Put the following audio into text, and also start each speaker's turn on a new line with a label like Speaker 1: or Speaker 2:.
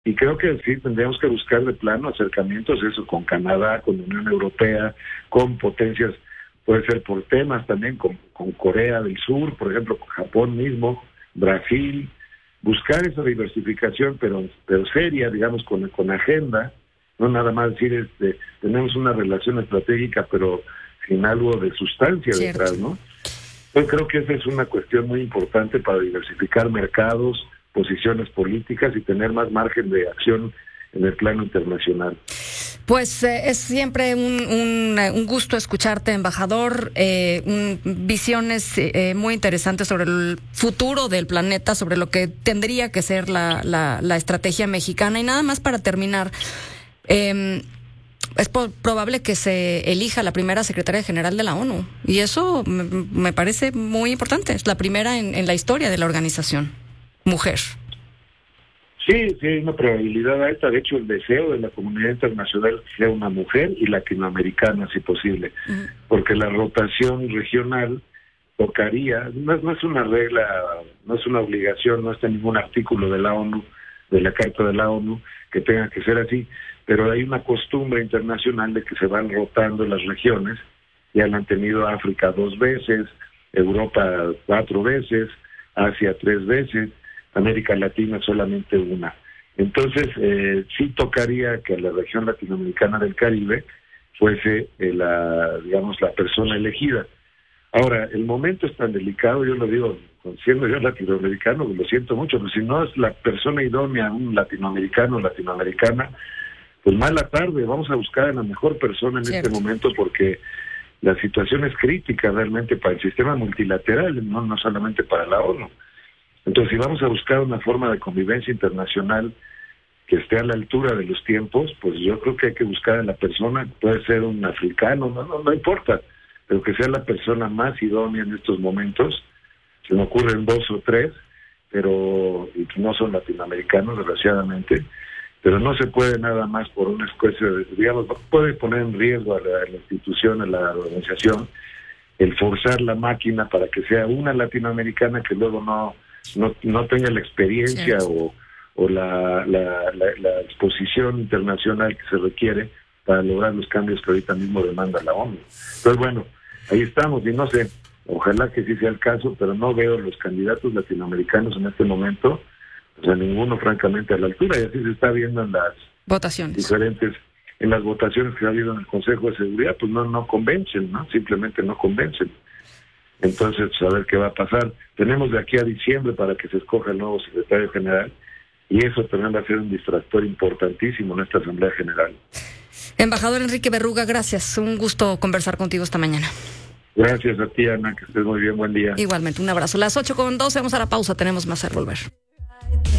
Speaker 1: Y creo que sí tendríamos que buscar de plano acercamientos, eso, con Canadá, con la Unión Europea, con potencias, puede ser por temas también, con Corea del Sur, por ejemplo, con Japón mismo, Brasil, buscar esa diversificación, pero seria, digamos, con agenda, no nada más decir, tenemos una relación estratégica, pero sin algo de sustancia detrás, ¿no? Yo creo que esa es una cuestión muy importante para diversificar mercados, posiciones políticas y tener más margen de acción en el plano internacional.
Speaker 2: Pues es siempre un gusto escucharte, embajador. Visiones muy interesantes sobre el futuro del planeta, sobre lo que tendría que ser la estrategia mexicana. Y nada más para terminar, es probable que se elija la primera secretaria general de la ONU. Y eso me parece muy importante. Es la primera en la historia de la organización. Mujer.
Speaker 1: Sí, hay una probabilidad alta. De hecho, el deseo de la comunidad internacional sea una mujer y latinoamericana, si posible. Porque la rotación regional tocaría, no es una regla, no es una obligación, no está en ningún artículo de la ONU, de la Carta de la ONU, que tenga que ser así, pero hay una costumbre internacional de que se van rotando las regiones. Ya la han tenido África 2 veces, Europa 4 veces, Asia 3 veces, América Latina solamente una. Entonces, sí tocaría que la región latinoamericana del Caribe fuese la persona elegida. Ahora, el momento es tan delicado, yo lo digo, siendo yo latinoamericano, lo siento mucho, pero si no es la persona idónea, un latinoamericano o latinoamericana, pues mala tarde, vamos a buscar a la mejor persona en este momento, porque la situación es crítica realmente para el sistema multilateral, no solamente para la ONU. Entonces, si vamos a buscar una forma de convivencia internacional que esté a la altura de los tiempos, pues yo creo que hay que buscar a la persona, puede ser un africano, no importa, pero que sea la persona más idónea en estos momentos. Se me ocurren 2 o 3, pero y que no son latinoamericanos, desgraciadamente, pero no se puede nada más por una especie de, digamos, puede poner en riesgo a la institución, a la organización, el forzar la máquina para que sea una latinoamericana que luego no tenga la experiencia o la exposición internacional que se requiere para lograr los cambios que ahorita mismo demanda la ONU. Entonces, bueno, ahí estamos, y no sé, ojalá que sí sea el caso, pero no veo los candidatos latinoamericanos en este momento, o sea, ninguno francamente a la altura, y así se está viendo en las
Speaker 2: votaciones
Speaker 1: diferentes, en las votaciones que ha habido en el Consejo de Seguridad, pues no convencen, ¿no? Simplemente no convencen. Entonces, a ver qué va a pasar. Tenemos de aquí a diciembre para que se escoja el nuevo secretario general, y eso también va a ser un distractor importantísimo en esta Asamblea General.
Speaker 2: Embajador Enrique Berruga, gracias. Un gusto conversar contigo esta mañana.
Speaker 1: Gracias a ti, Ana, que estés muy bien. Buen día.
Speaker 2: Igualmente, un abrazo. Las 8:12, vamos a la pausa. Tenemos más al volver.